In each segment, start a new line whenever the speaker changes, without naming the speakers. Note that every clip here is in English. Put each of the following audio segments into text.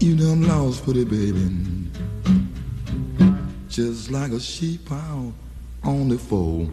You know I'm lost, pretty baby, just like a sheep out on the fold.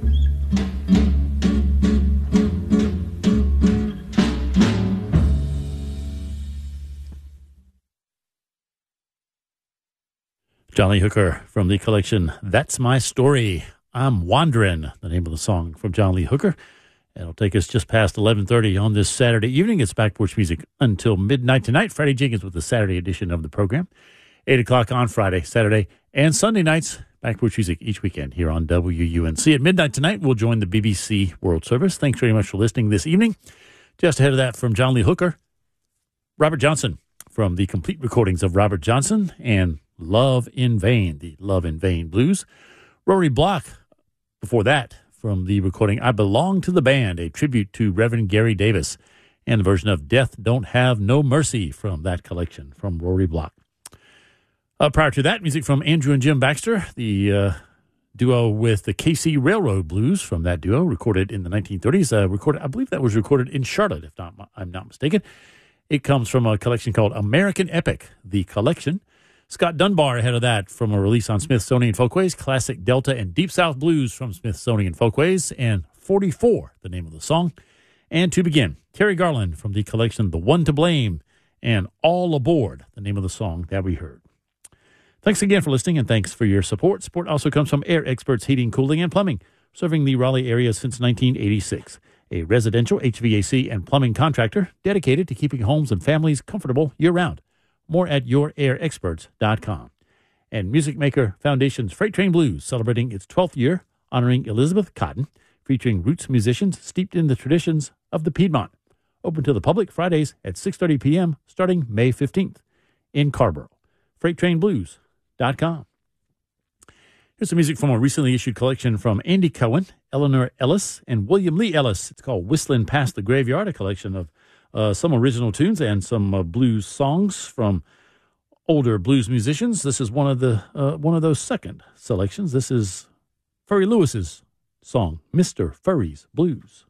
John Lee Hooker from the collection That's My Story. I'm Wandering, the name of the song from John Lee Hooker. It'll take us just past 11:30 on this Saturday evening. It's Back Porch Music until midnight tonight. Freddie Jenkins with the Saturday edition of the program. 8 o'clock on Friday, Saturday, and Sunday nights. Back Porch Music each weekend here on WUNC. At midnight tonight, we'll join the BBC World Service. Thanks very much for listening this evening. Just ahead of that from John Lee Hooker, Robert Johnson from the complete recordings of Robert Johnson and Love in Vain, the Love in Vain blues. Rory Block, before that, from the recording I Belong to the Band, a tribute to Reverend Gary Davis, and the version of Death Don't Have No Mercy from that collection from Rory Block. Prior to that, music from Andrew and Jim Baxter, the duo with the KC Railroad Blues from that duo, recorded in the 1930s. I believe that was recorded in Charlotte, if I'm not mistaken. It comes from a collection called American Epic, the collection. Scott Dunbar ahead of that from a release on Smithsonian Folkways, Classic Delta and Deep South Blues from Smithsonian Folkways, and 44, the name of the song. And to begin, Terry Garland from the collection The One to Blame and All Aboard, the name of the song that we heard. Thanks again for listening, and thanks for your support. Support also comes from Air Experts Heating, Cooling, and Plumbing, serving the Raleigh area since 1986. A residential HVAC and plumbing contractor dedicated to keeping homes and families comfortable year-round. More at yourairexperts.com. And Music Maker Foundation's Freight Train Blues, celebrating its 12th year, honoring Elizabeth Cotton, featuring roots musicians steeped in the traditions of the Piedmont. Open to the public Fridays at 6:30 p.m. starting May 15th in Carborough. FreightTrainBlues.com. Here's some music from a recently issued collection from Andy Cohen, Eleanor Ellis, and William Lee Ellis. It's called Whistling Past the Graveyard, a collection of some original tunes and some blues songs from older blues musicians. This is one of those second selections. This is Furry Lewis's song, Mr. Furry's Blues.